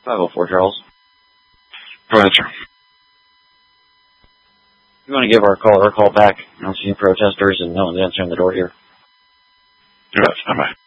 504, Charles. Go ahead, sir. You want to give our caller a call back? I don't see any protesters and no one's answering the door here. You bet. Bye-bye.